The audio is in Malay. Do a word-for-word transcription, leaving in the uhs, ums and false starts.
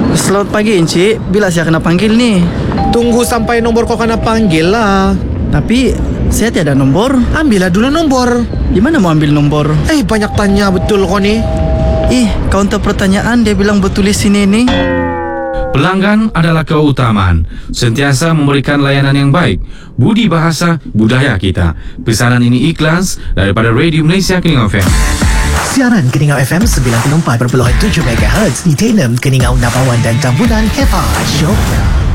Selamat pagi Encik, bila saya kena panggil nih? Tunggu sampai nomor kau kena panggil lah. Tapi saya tiada nombor. Ambillah dulu nombor. Di mana mau ambil nombor? Eh, banyak tanya betul kau ni. Ih, counter pertanyaan dia bilang bertulis sini nih. Pelanggan adalah keutamaan. Sentiasa memberikan layanan yang baik. Budi bahasa budaya kita. Pesanan ini ikhlas daripada Radio Malaysia Keningau F M. Siaran Keningau F M sembilan puluh empat perpuluhan tujuh megahertz di Tenem, Keningau, Nabawan dan Tambunan, Kepa, Syokna.